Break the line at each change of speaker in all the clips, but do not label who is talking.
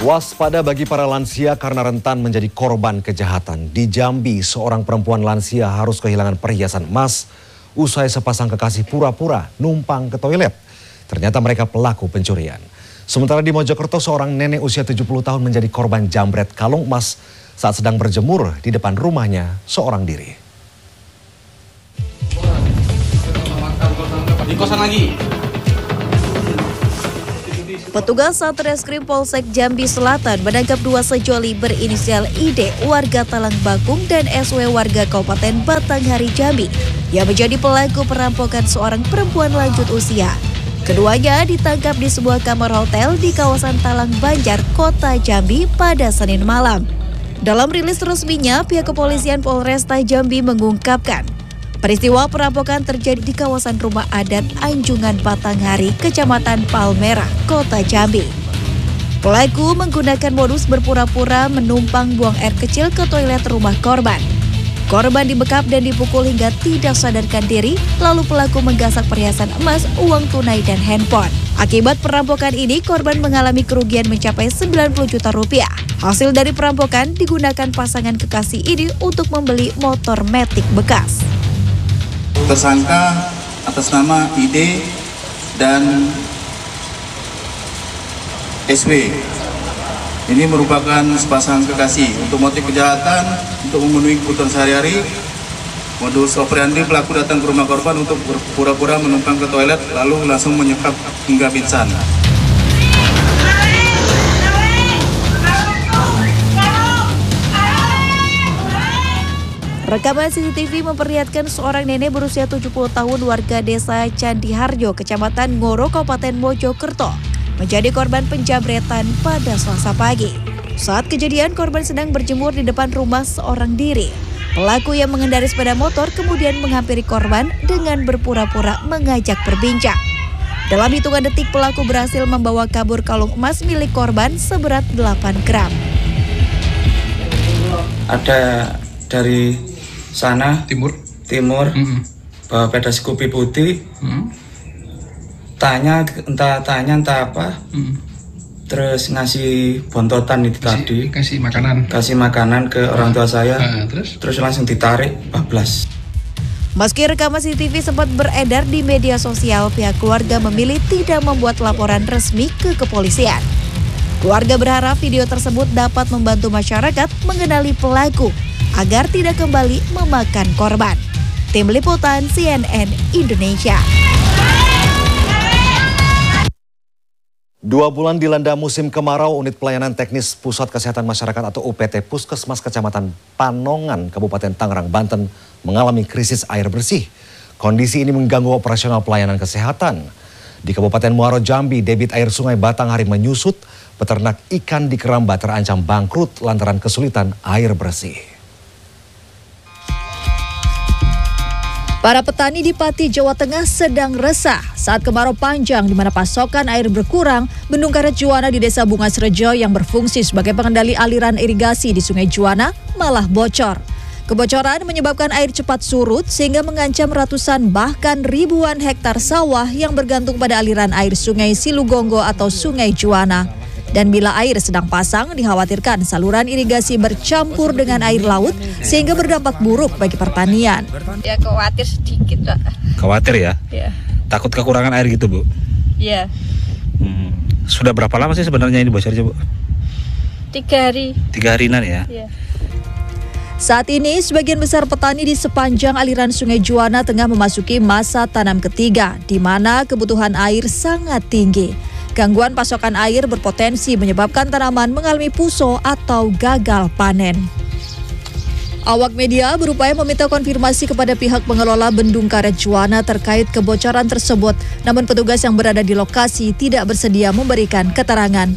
Waspada bagi para lansia karena rentan menjadi korban kejahatan. Di Jambi, seorang perempuan lansia harus kehilangan perhiasan emas usai sepasang kekasih pura-pura numpang ke toilet. Ternyata mereka pelaku pencurian. Sementara di Mojokerto, seorang nenek usia 70 tahun menjadi korban jambret kalung emas saat sedang berjemur di depan rumahnya seorang diri.
Di kosan lagi.
Petugas Satreskrim Polsek Jambi Selatan menangkap dua sejoli berinisial ID warga Talang Bakung dan SW warga Kabupaten Batanghari Jambi yang menjadi pelaku perampokan seorang perempuan lanjut usia. Keduanya ditangkap di sebuah kamar hotel di kawasan Talang Banjar, Kota Jambi pada Senin malam. Dalam rilis resminya, pihak kepolisian Polresta Jambi mengungkapkan peristiwa perampokan terjadi di kawasan rumah adat Anjungan Batanghari, Kecamatan Palmerah, Kota Jambi. Pelaku menggunakan modus berpura-pura menumpang buang air kecil ke toilet rumah korban. Korban dibekap dan dipukul hingga tidak sadarkan diri, lalu pelaku menggasak perhiasan emas, uang tunai, dan handphone. Akibat perampokan ini, korban mengalami kerugian mencapai 90 juta rupiah. Hasil dari perampokan digunakan pasangan kekasih ini untuk membeli motor Matic bekas.
Tersangka atas nama ID dan SW ini merupakan sepasang kekasih. Untuk motif kejahatan, untuk memenuhi kebutuhan sehari-hari, modus operandi pelaku datang ke rumah korban untuk pura-pura menumpang ke toilet lalu langsung menyekap hingga pingsan.
Rekaman CCTV memperlihatkan seorang nenek berusia 70 tahun warga desa Candiharjo, Kecamatan Ngoro, Kabupaten Mojokerto, menjadi korban penjambretan pada Selasa pagi. Saat kejadian, korban sedang berjemur di depan rumah seorang diri. Pelaku yang mengendarai sepeda motor kemudian menghampiri korban dengan berpura-pura mengajak berbincang. Dalam hitungan detik, pelaku berhasil membawa kabur kalung emas milik korban seberat 8 gram.
Ada dari sana timur bawa pedas kopi putih, tanya entah apa, terus ngasih bontotan itu tadi, kasih makanan ke orang tua saya, terus langsung ditarik bablas.
Meski rekaman CCTV sempat beredar di media sosial, pihak keluarga memilih tidak membuat laporan resmi ke kepolisian. Keluarga berharap video tersebut dapat membantu masyarakat mengenali pelaku agar tidak kembali memakan korban. Tim Liputan CNN Indonesia.
2 bulan dilanda musim kemarau, Unit Pelayanan Teknis Pusat Kesehatan Masyarakat atau UPT Puskesmas Kecamatan Panongan, Kabupaten Tangerang, Banten mengalami krisis air bersih. Kondisi ini mengganggu operasional pelayanan kesehatan. Di Kabupaten Muaro Jambi, debit air Sungai Batanghari menyusut. Peternak ikan di Keramba terancam bangkrut lantaran kesulitan air bersih.
Para petani di Pati, Jawa Tengah sedang resah saat kemarau panjang di mana pasokan air berkurang. Bendung Karet Juwana di Desa Bungas Rejo yang berfungsi sebagai pengendali aliran irigasi di Sungai Juwana malah bocor. Kebocoran menyebabkan air cepat surut sehingga mengancam ratusan bahkan ribuan hektar sawah yang bergantung pada aliran air Sungai Silugonggo atau Sungai Juwana. Dan bila air sedang pasang, dikhawatirkan saluran irigasi bercampur dengan air laut sehingga berdampak buruk bagi pertanian.
Ya khawatir sedikit, Pak.
Khawatir ya?
Ya.
Takut kekurangan air gitu, Bu?
Iya.
Sudah berapa lama sih sebenarnya ini bocornya, Bu?
3 hari.
3 harian ya?
Iya.
Saat ini, sebagian besar petani di sepanjang aliran Sungai Juwana tengah memasuki masa tanam ketiga, di mana kebutuhan air sangat tinggi. Gangguan pasokan air berpotensi menyebabkan tanaman mengalami puso atau gagal panen. Awak media berupaya meminta konfirmasi kepada pihak pengelola Bendung Karet Juwana terkait kebocoran tersebut, namun petugas yang berada di lokasi tidak bersedia memberikan keterangan.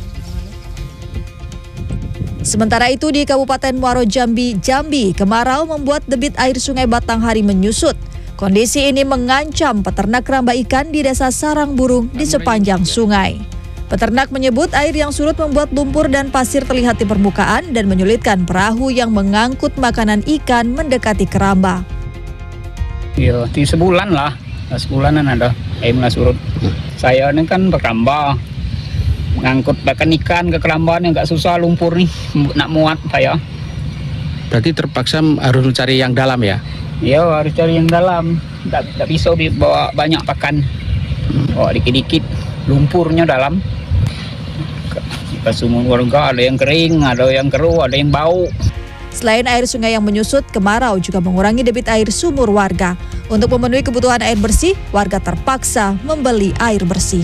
Sementara itu di Kabupaten Muaro Jambi, kemarau membuat debit air Sungai Batanghari menyusut. Kondisi ini mengancam peternak keramba ikan di Desa Sarang Burung di sepanjang sungai. Peternak menyebut air yang surut membuat lumpur dan pasir terlihat di permukaan dan menyulitkan perahu yang mengangkut makanan ikan mendekati keramba.
Iya, di sebulan lah, sebulanan ada air mulai surut. Saya ini kan berkamba, ngangkut bahkan ikan ke Kelamban yang nggak susah, lumpur nih nak muat saya.
Berarti terpaksa harus mencari yang dalam ya?
Iya, harus cari yang dalam, nggak bisa bawa banyak pakan, bawa dikit-dikit, lumpurnya dalam. Ke sumur warga ada yang kering, ada yang keruh, ada yang bau.
Selain air sungai yang menyusut, kemarau juga mengurangi debit air sumur warga. Untuk memenuhi kebutuhan air bersih, warga terpaksa membeli air bersih.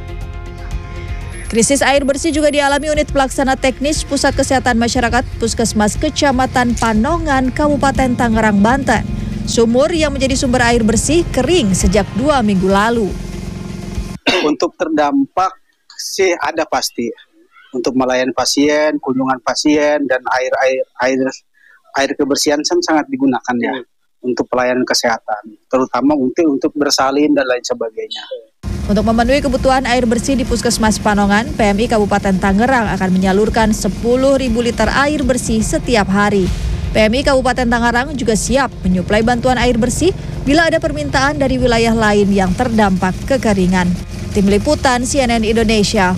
Krisis air bersih juga dialami unit pelaksana teknis Pusat Kesehatan Masyarakat Puskesmas Kecamatan Panongan, Kabupaten Tangerang, Banten. Sumur yang menjadi sumber air bersih kering sejak 2 minggu lalu.
Untuk terdampak sih ada pasti. Untuk melayani pasien, kunjungan pasien, dan air kebersihan sangat digunakan ya untuk pelayanan kesehatan, terutama untuk bersalin dan lain sebagainya.
Untuk memenuhi kebutuhan air bersih di Puskesmas Panongan, PMI Kabupaten Tangerang akan menyalurkan 10.000 liter air bersih setiap hari. PMI Kabupaten Tangerang juga siap menyuplai bantuan air bersih bila ada permintaan dari wilayah lain yang terdampak kekeringan. Tim Liputan CNN Indonesia.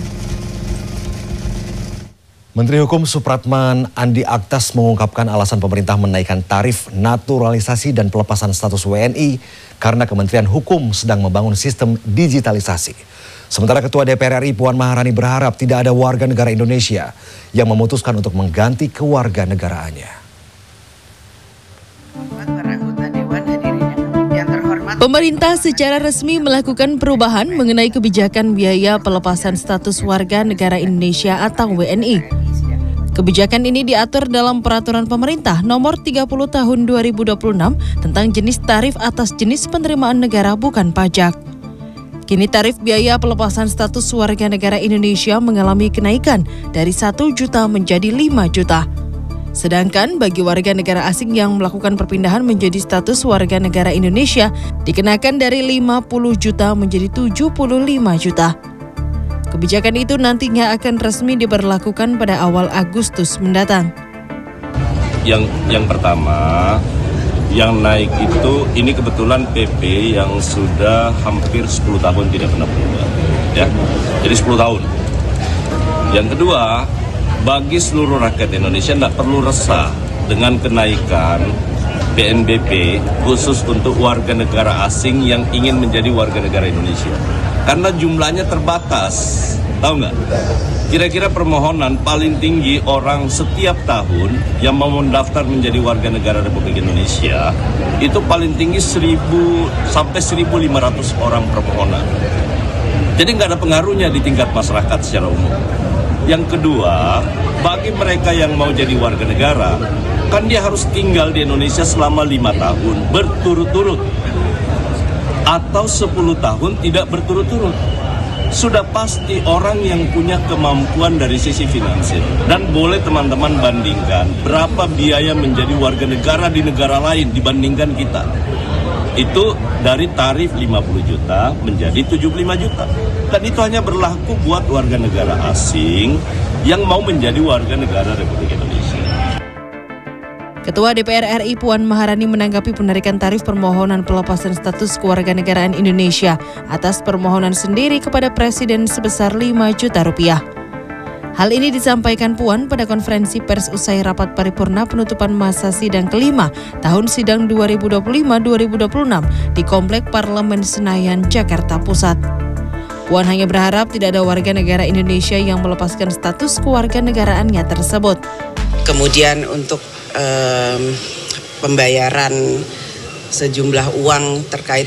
Menteri Hukum Supratman Andi Aktas mengungkapkan alasan pemerintah menaikkan tarif naturalisasi dan pelepasan status WNI karena Kementerian Hukum sedang membangun sistem digitalisasi. Sementara Ketua DPR RI Puan Maharani berharap tidak ada warga negara Indonesia yang memutuskan untuk mengganti kewarganegaraannya.
Pemerintah secara resmi melakukan perubahan mengenai kebijakan biaya pelepasan status warga negara Indonesia atau WNI. Kebijakan ini diatur dalam Peraturan Pemerintah Nomor 30 Tahun 2026 tentang jenis tarif atas jenis penerimaan negara bukan pajak. Kini tarif biaya pelepasan status warga negara Indonesia mengalami kenaikan dari 1 juta menjadi 5 juta. Sedangkan bagi warga negara asing yang melakukan perpindahan menjadi status warga negara Indonesia dikenakan dari 50 juta menjadi 75 juta. Kebijakan itu nantinya akan resmi diberlakukan pada awal Agustus mendatang.
Yang pertama, yang naik itu ini kebetulan PP yang sudah hampir 10 tahun tidak pernah berubah, ya. Jadi 10 tahun. Yang kedua, bagi seluruh rakyat Indonesia tidak perlu resah dengan kenaikan PNBP khusus untuk warga negara asing yang ingin menjadi warga negara Indonesia. Karena jumlahnya terbatas, tahu nggak? Kira-kira permohonan paling tinggi orang setiap tahun yang mau mendaftar menjadi warga negara Republik Indonesia itu paling tinggi 1.000 sampai 1.500 orang permohonan. Jadi nggak ada pengaruhnya di tingkat masyarakat secara umum. Yang kedua, bagi mereka yang mau jadi warga negara, kan dia harus tinggal di Indonesia selama 5 tahun berturut-turut. Atau 10 tahun tidak berturut-turut. Sudah pasti orang yang punya kemampuan dari sisi finansial. Dan boleh teman-teman bandingkan berapa biaya menjadi warga negara di negara lain dibandingkan kita. Itu dari tarif 50 juta menjadi 75 juta. Dan itu hanya berlaku buat warga negara asing yang mau menjadi warga negara Republik Indonesia.
Ketua DPR RI Puan Maharani menanggapi penarikan tarif permohonan pelepasan status kewarganegaraan Indonesia atas permohonan sendiri kepada Presiden sebesar 5 juta rupiah. Hal ini disampaikan Puan pada konferensi pers usai rapat paripurna penutupan masa sidang kelima tahun sidang 2025-2026 di Komplek Parlemen Senayan, Jakarta Pusat. Puan hanya berharap tidak ada warga negara Indonesia yang melepaskan status kewarganegaraannya tersebut.
Kemudian untuk pembayaran sejumlah uang terkait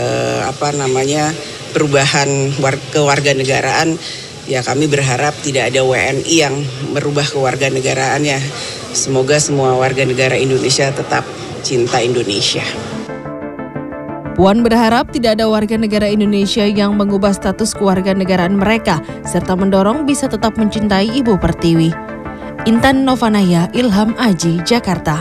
perubahan kewarganegaraan, ya kami berharap tidak ada WNI yang merubah kewarganegaraannya. Semoga semua warga negara Indonesia tetap cinta Indonesia.
Puan berharap tidak ada warga negara Indonesia yang mengubah status kewarganegaraan mereka serta mendorong bisa tetap mencintai Ibu Pertiwi. Intan Novanaya, Ilham Aji, Jakarta.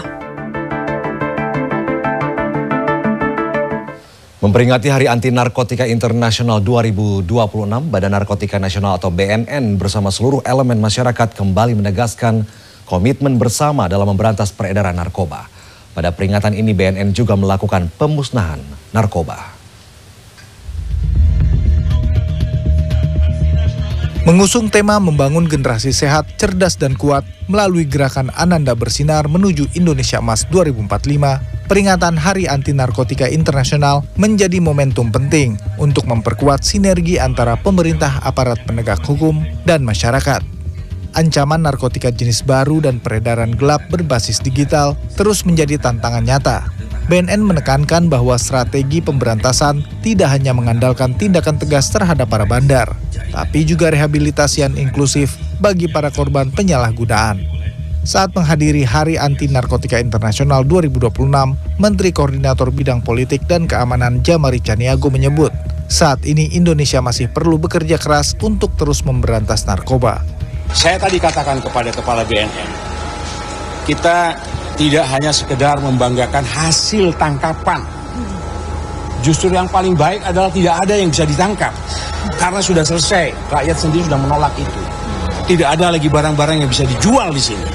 Memperingati Hari Anti Narkotika Internasional 2026, Badan Narkotika Nasional atau BNN bersama seluruh elemen masyarakat kembali menegaskan komitmen bersama dalam memberantas peredaran narkoba. Pada peringatan ini BNN juga melakukan pemusnahan narkoba.
Mengusung tema membangun generasi sehat, cerdas dan kuat melalui gerakan Ananda Bersinar menuju Indonesia Emas 2045, peringatan Hari Anti Narkotika Internasional menjadi momentum penting untuk memperkuat sinergi antara pemerintah, aparat penegak hukum, dan masyarakat. Ancaman narkotika jenis baru dan peredaran gelap berbasis digital terus menjadi tantangan nyata. BNN menekankan bahwa strategi pemberantasan tidak hanya mengandalkan tindakan tegas terhadap para bandar, tapi juga rehabilitasi yang inklusif bagi para korban penyalahgunaan. Saat menghadiri Hari Anti Narkotika Internasional 2026, Menteri Koordinator Bidang Politik dan Keamanan Jamari Caniago menyebut, saat ini Indonesia masih perlu bekerja keras untuk terus memberantas narkoba.
Saya tadi katakan kepada Kepala BNN, kita tidak hanya sekedar membanggakan hasil tangkapan. Justru yang paling baik adalah tidak ada yang bisa ditangkap. Karena sudah selesai, rakyat sendiri sudah menolak itu. Tidak ada lagi barang-barang yang bisa dijual di sini.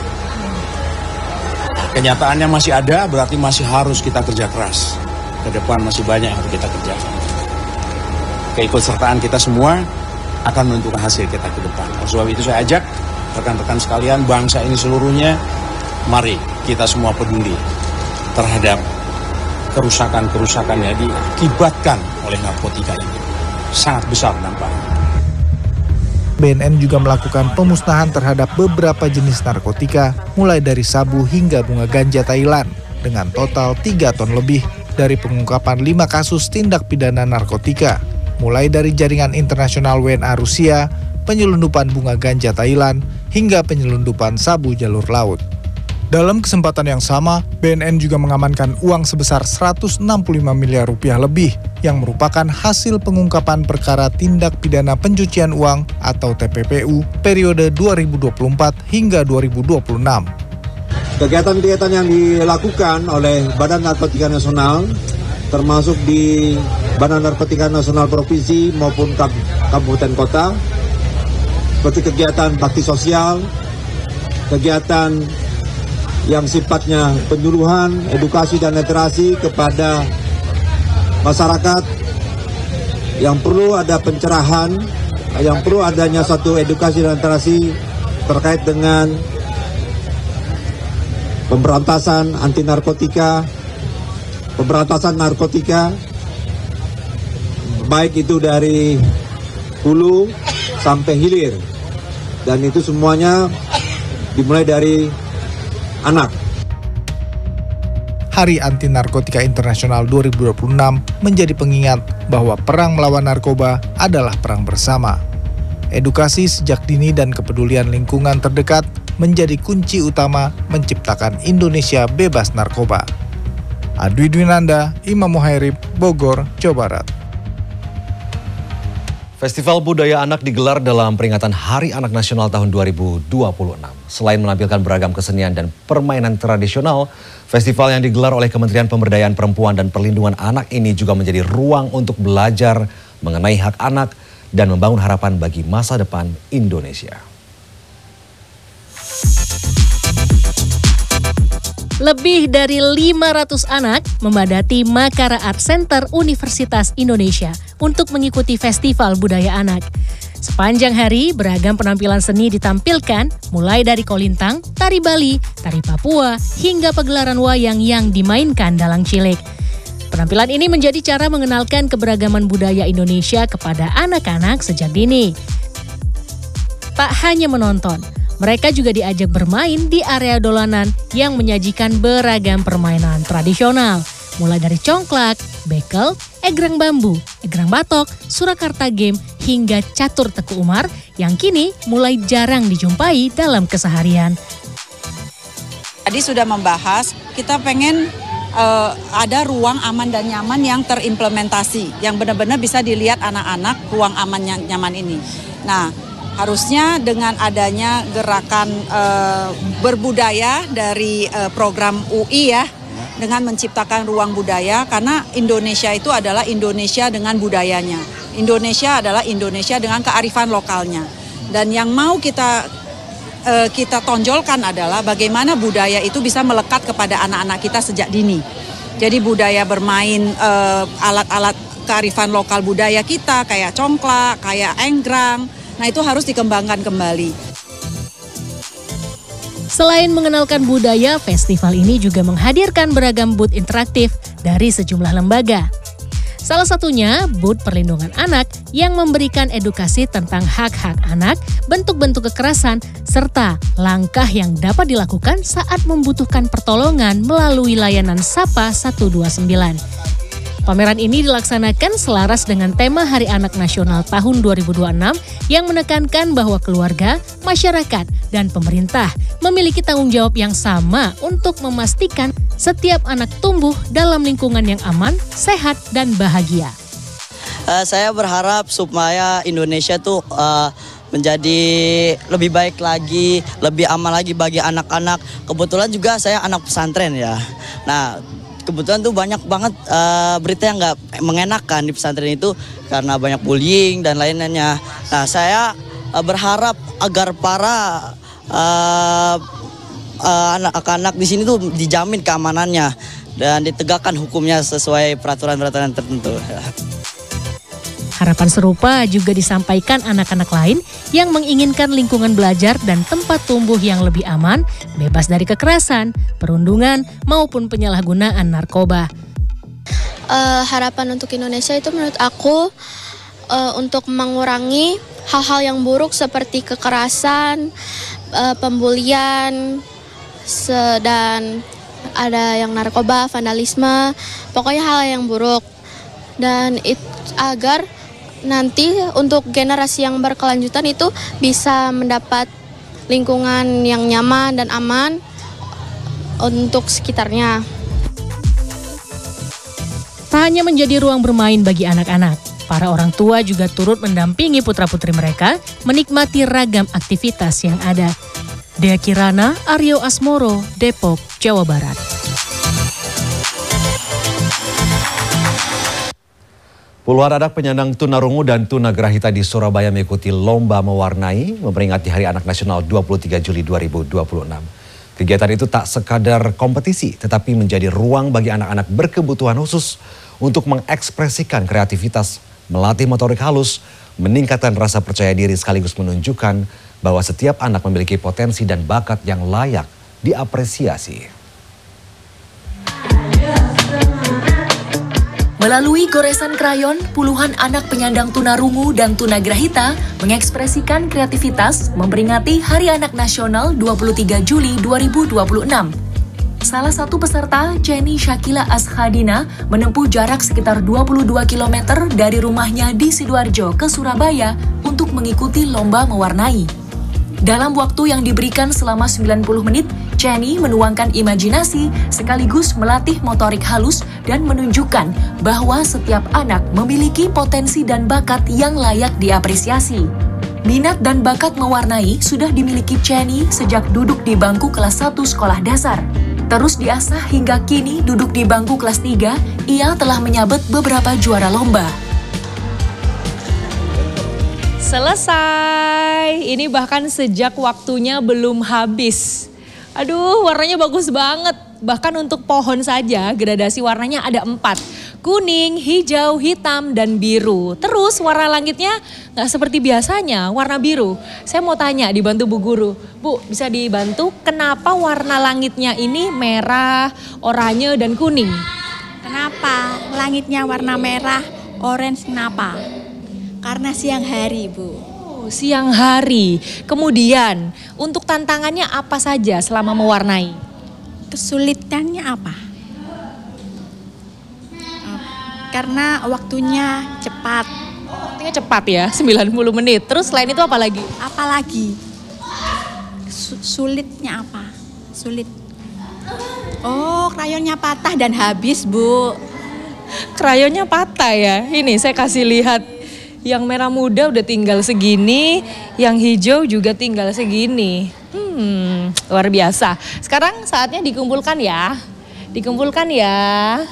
Kenyataannya masih ada, berarti masih harus kita kerja keras. Ke depan masih banyak yang harus kita kerjakan. Keikutsertaan kita semua akan menentukan hasil kita ke depan. Oleh sebab itu saya ajak rekan-rekan sekalian, bangsa ini seluruhnya, mari kita semua peduli terhadap kerusakan-kerusakan yang diakibatkan oleh narkotika ini. Sangat besar dampaknya.
BNN juga melakukan pemusnahan terhadap beberapa jenis narkotika, mulai dari sabu hingga bunga ganja Thailand, dengan total 3 ton lebih dari pengungkapan 5 kasus tindak pidana narkotika, mulai dari jaringan internasional WNA Rusia, penyelundupan bunga ganja Thailand, hingga penyelundupan sabu jalur laut. Dalam kesempatan yang sama, BNN juga mengamankan uang sebesar 165 miliar rupiah lebih yang merupakan hasil pengungkapan perkara tindak pidana pencucian uang atau TPPU periode 2024 hingga 2026.
Kegiatan-kegiatan yang dilakukan oleh Badan Narkotika Nasional, termasuk di Badan Narkotika Nasional Provinsi maupun kabupaten kota, seperti kegiatan bakti sosial, kegiatan yang sifatnya penyuluhan, edukasi dan literasi kepada masyarakat, yang perlu ada pencerahan, yang perlu adanya satu edukasi dan literasi terkait dengan pemberantasan anti narkotika, pemberantasan narkotika, baik itu dari hulu sampai hilir, dan itu semuanya dimulai dari anak.
Hari Anti Narkotika Internasional 2026 menjadi pengingat bahwa perang melawan narkoba adalah perang bersama. Edukasi sejak dini dan kepedulian lingkungan terdekat menjadi kunci utama menciptakan Indonesia bebas narkoba. Adwi Dwinanda, Imam Muhairib, Bogor, Jawa Barat.
Festival Budaya Anak digelar dalam peringatan Hari Anak Nasional tahun 2026. Selain menampilkan beragam kesenian dan permainan tradisional, festival yang digelar oleh Kementerian Pemberdayaan Perempuan dan Perlindungan Anak ini juga menjadi ruang untuk belajar mengenai hak anak dan membangun harapan bagi masa depan Indonesia.
Lebih dari 500 anak memadati Makara Art Center Universitas Indonesia untuk mengikuti Festival Budaya Anak. Sepanjang hari, beragam penampilan seni ditampilkan, mulai dari kolintang, tari Bali, tari Papua, hingga pagelaran wayang yang dimainkan dalang cilik. Penampilan ini menjadi cara mengenalkan keberagaman budaya Indonesia kepada anak-anak sejak dini. Tak hanya menonton, mereka juga diajak bermain di area dolanan yang menyajikan beragam permainan tradisional, mulai dari congklak, bekel, egrang bambu, egrang batok, Surakarta Game, hingga catur Teku Umar yang kini mulai jarang dijumpai dalam keseharian.
Tadi sudah membahas, kita pengen ada ruang aman dan nyaman yang terimplementasi, yang benar-benar bisa dilihat anak-anak ruang aman nyaman ini. Nah, harusnya dengan adanya gerakan berbudaya dari program UI ya, dengan menciptakan ruang budaya, karena Indonesia itu adalah Indonesia dengan budayanya. Indonesia adalah Indonesia dengan kearifan lokalnya. Dan yang mau kita tonjolkan adalah bagaimana budaya itu bisa melekat kepada anak-anak kita sejak dini. Jadi budaya bermain alat-alat kearifan lokal budaya kita, kayak congklak, kayak enggrang. Nah itu harus dikembangkan kembali.
Selain mengenalkan budaya, festival ini juga menghadirkan beragam booth interaktif dari sejumlah lembaga. Salah satunya booth perlindungan anak yang memberikan edukasi tentang hak-hak anak, bentuk-bentuk kekerasan, serta langkah yang dapat dilakukan saat membutuhkan pertolongan melalui layanan Sapa 129. Pameran ini dilaksanakan selaras dengan tema Hari Anak Nasional tahun 2026 yang menekankan bahwa keluarga, masyarakat, dan pemerintah memiliki tanggung jawab yang sama untuk memastikan setiap anak tumbuh dalam lingkungan yang aman, sehat, dan bahagia.
Saya berharap supaya Indonesia tuh menjadi lebih baik lagi, lebih aman lagi bagi anak-anak. Kebetulan juga saya anak pesantren ya. Nah, kebetulan tuh banyak banget berita yang nggak mengenakan di pesantren itu karena banyak bullying dan lain-lainnya. Nah, saya berharap agar para anak-anak di sini tuh dijamin keamanannya dan ditegakkan hukumnya sesuai peraturan-peraturan tertentu.
Harapan serupa juga disampaikan anak-anak lain yang menginginkan lingkungan belajar dan tempat tumbuh yang lebih aman, bebas dari kekerasan, perundungan, maupun penyalahgunaan narkoba.
Harapan untuk Indonesia itu menurut aku untuk mengurangi hal-hal yang buruk seperti kekerasan, pembulian, dan ada yang narkoba, vandalisme, pokoknya hal yang buruk. Dan agar nanti untuk generasi yang berkelanjutan itu bisa mendapat lingkungan yang nyaman dan aman untuk sekitarnya.
Tak hanya menjadi ruang bermain bagi anak-anak, para orang tua juga turut mendampingi putra-putri mereka menikmati ragam aktivitas yang ada. Dea Kirana, Aryo Asmoro, Depok, Jawa Barat.
Puluhan anak penyandang tunarungu dan tunagrahita di Surabaya mengikuti lomba mewarnai memperingati Hari Anak Nasional 23 Juli 2026. Kegiatan itu tak sekadar kompetisi, tetapi menjadi ruang bagi anak-anak berkebutuhan khusus untuk mengekspresikan kreativitas, melatih motorik halus, meningkatkan rasa percaya diri sekaligus menunjukkan bahwa setiap anak memiliki potensi dan bakat yang layak diapresiasi.
Melalui goresan krayon, puluhan anak penyandang tunarungu dan tunagrahita mengekspresikan kreativitas memperingati Hari Anak Nasional 23 Juli 2026. Salah satu peserta, Jenny Shakila Ashadina, menempuh jarak sekitar 22 km dari rumahnya di Sidoarjo ke Surabaya untuk mengikuti lomba mewarnai. Dalam waktu yang diberikan selama 90 menit, Jenny menuangkan imajinasi sekaligus melatih motorik halus dan menunjukkan bahwa setiap anak memiliki potensi dan bakat yang layak diapresiasi. Minat dan bakat mewarnai sudah dimiliki Jenny sejak duduk di bangku kelas 1 sekolah dasar. Terus diasah hingga kini duduk di bangku kelas 3, ia telah menyabet beberapa juara lomba.
Selesai. Ini bahkan sejak waktunya belum habis. Aduh, warnanya bagus banget. Bahkan untuk pohon saja gradasi warnanya ada 4. Kuning, hijau, hitam, dan biru. Terus warna langitnya nggak seperti biasanya, warna biru. Saya mau tanya, dibantu Bu Guru. Bu, bisa dibantu kenapa warna langitnya ini merah, oranye, dan kuning?
Kenapa langitnya warna merah, orange, kenapa? Karena siang hari, Bu.
Oh, siang hari. Kemudian, untuk tantangannya apa saja selama mewarnai?
Kesulitannya apa? Karena waktunya cepat.
Waktunya cepat ya, 90 menit. Terus selain itu apa lagi?
Apalagi? Sulitnya apa? Sulit. Oh, krayonnya patah dan habis, Bu.
Krayonnya patah ya? Ini saya kasih lihat. Yang merah muda udah tinggal segini, yang hijau juga tinggal segini. Luar biasa. Sekarang saatnya dikumpulkan ya. Dikumpulkan ya.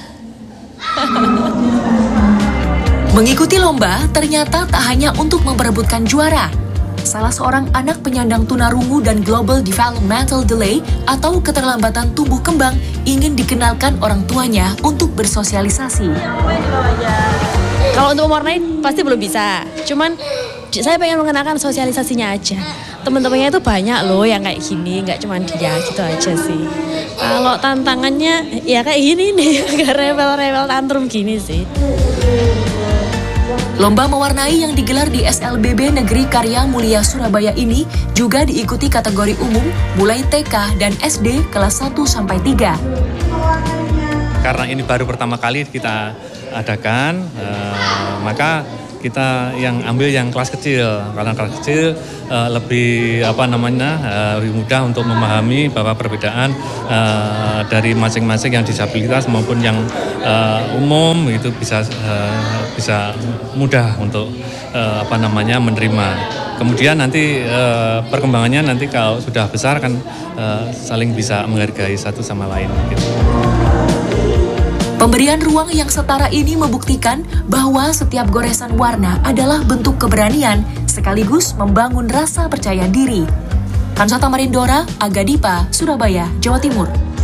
Mengikuti lomba ternyata tak hanya untuk memperebutkan juara. Salah seorang anak penyandang tunarungu dan Global Developmental Delay atau keterlambatan tumbuh kembang ingin dikenalkan orang tuanya untuk bersosialisasi.
Kalau untuk mewarnai pasti belum bisa. Cuman
saya pengen mengenalkan sosialisasinya aja. Teman-temannya itu banyak loh yang kayak gini, nggak cuma dia gitu aja sih. Kalau tantangannya ya kayak gini nih, agak rebel-rebel tantrum gini sih.
Lomba mewarnai yang digelar di SLBB Negeri Karya Mulia Surabaya ini juga diikuti kategori umum mulai TK dan SD kelas 1 sampai 3.
Karena ini baru pertama kali kita adakan, maka kita yang ambil yang kelas kecil. Karena kelas kecil lebih lebih mudah untuk memahami bahwa perbedaan dari masing-masing yang disabilitas maupun yang umum itu bisa mudah untuk menerima. Kemudian nanti perkembangannya nanti kalau sudah besar kan saling bisa menghargai satu sama lain. Gitu.
Pemberian ruang yang setara ini membuktikan bahwa setiap goresan warna adalah bentuk keberanian sekaligus membangun rasa percaya diri. Kansata Marindora, Aga Dipa, Surabaya, Jawa Timur.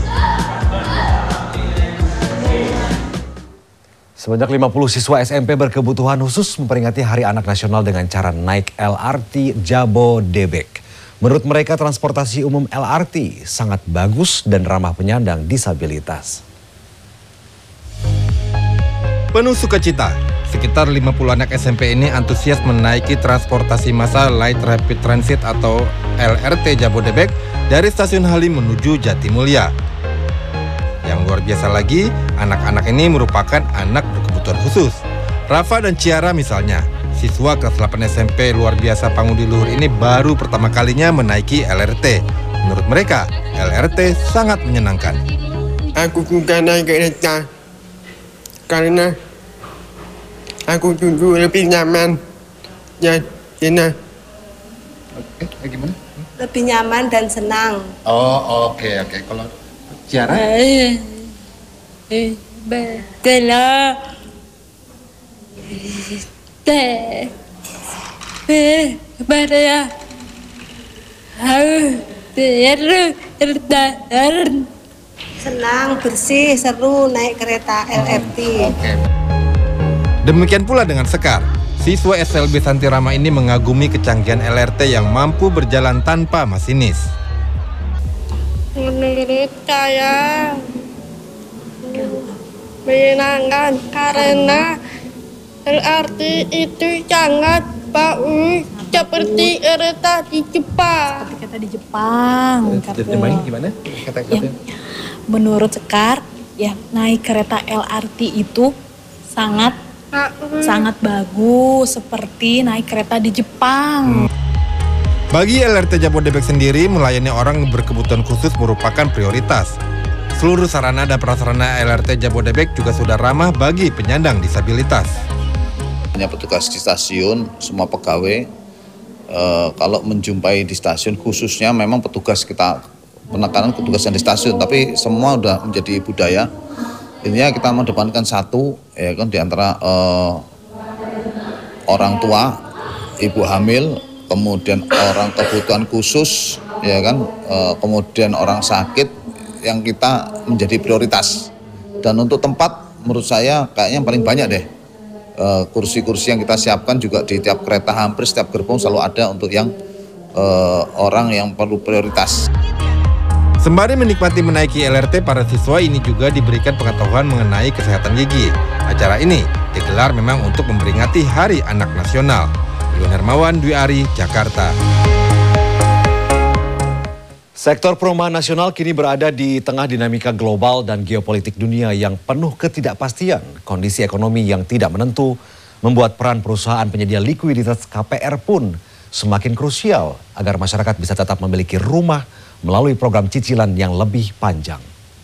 Sebanyak 50 siswa SMP berkebutuhan khusus memperingati Hari Anak Nasional dengan cara naik LRT Jabodebek. Menurut mereka transportasi umum LRT sangat bagus dan ramah penyandang disabilitas.
Penuh sukacita, sekitar 50 anak SMP ini antusias menaiki transportasi massal Light Rapid Transit atau LRT Jabodebek dari Stasiun Halim menuju Jatimulya. Yang luar biasa lagi, anak-anak ini merupakan anak berkebutuhan khusus. Rafa dan Ciara misalnya, siswa kelas 8 SMP luar biasa Pangudi Luhur ini baru pertama kalinya menaiki LRT. Menurut mereka, LRT sangat menyenangkan.
Aku suka naik kereta karena aku duduk lebih nyaman dan senang.
Gimana?
Lebih nyaman dan senang.
Oh, oke. Kalau Ciara?
Senang, bersih, seru naik kereta LRT.
Demikian pula dengan Sekar. Siswa SLB Santirama ini mengagumi kecanggihan LRT yang mampu berjalan tanpa masinis.
Menurut saya menyenangkan karena LRT itu sangat bagus seperti kereta di Jepang.
Seperti kereta di Jepang.
Gimana?
Menurut Sekar, ya naik kereta LRT itu sangat bagus seperti naik kereta di Jepang.
Bagi LRT Jabodebek sendiri, melayani orang berkebutuhan khusus merupakan prioritas. Seluruh sarana dan prasarana LRT Jabodebek juga sudah ramah bagi penyandang disabilitas.
Hanya petugas di stasiun, semua pegawai, kalau menjumpai di stasiun khususnya memang petugas kita, penekanan petugas yang di stasiun, tapi semua udah menjadi budaya. Intinya kita mengedepankan satu, ya kan, di antara orang tua, ibu hamil, kemudian orang kebutuhan khusus, ya kan, kemudian orang sakit yang kita menjadi prioritas. Dan untuk tempat, menurut saya kayaknya yang paling banyak deh. Kursi-kursi yang kita siapkan juga di tiap kereta, hampir setiap gerbong selalu ada untuk yang orang yang perlu prioritas.
Sembari menikmati menaiki LRT, para siswa ini juga diberikan pengetahuan mengenai kesehatan gigi. Acara ini digelar memang untuk memperingati Hari Anak Nasional. Iwan Hermawan, Dwi Ari, Jakarta.
Sektor perumahan nasional kini berada di tengah dinamika global dan geopolitik dunia yang penuh ketidakpastian. Kondisi ekonomi yang tidak menentu membuat peran perusahaan penyedia likuiditas KPR pun semakin krusial agar masyarakat bisa tetap memiliki rumah melalui program cicilan yang lebih panjang.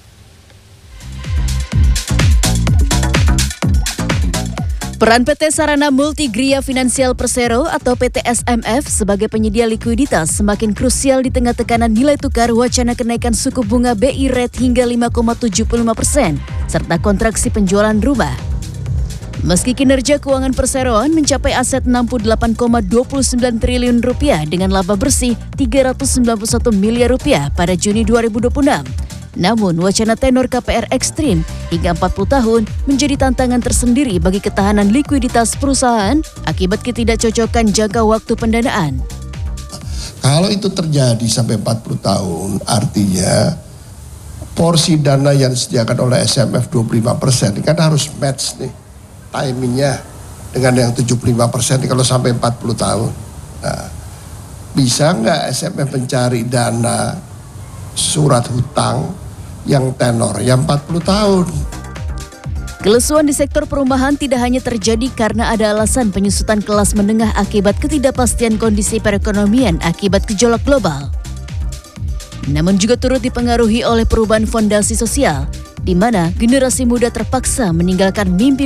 Peran PT Sarana Multigria Finansial Persero atau PT SMF sebagai penyedia likuiditas semakin krusial di tengah tekanan nilai tukar wacana kenaikan suku bunga BI rate hingga 5,75% serta kontraksi penjualan rumah. Meski kinerja keuangan perseroan mencapai aset 68,29 triliun rupiah dengan laba bersih 391 miliar rupiah pada Juni 2026,
Namun, wacana tenor KPR ekstrim hingga 40 tahun menjadi tantangan tersendiri bagi ketahanan likuiditas perusahaan akibat ketidakcocokan jangka waktu pendanaan.
Kalau itu terjadi sampai 40 tahun, artinya porsi dana yang disediakan oleh SMF 25% kan harus match nih timingnya dengan yang 75% kalau sampai 40 tahun. Nah, bisa nggak SMF mencari dana surat hutang yang tenor yang 40 tahun?
Kelesuan di sektor perumahan tidak hanya terjadi karena ada alasan penyusutan kelas menengah akibat ketidakpastian kondisi perekonomian akibat gejolak global. Namun juga turut dipengaruhi oleh perubahan fondasi sosial, di mana generasi muda terpaksa meninggalkan mimpi